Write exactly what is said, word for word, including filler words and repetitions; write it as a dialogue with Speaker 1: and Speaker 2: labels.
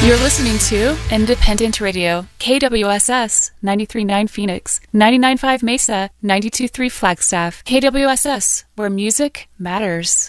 Speaker 1: You're listening to Independent Radio, K W S S, ninety-three point nine Phoenix, ninety-nine point five Mesa, ninety-two point three Flagstaff. K W S S, where music matters.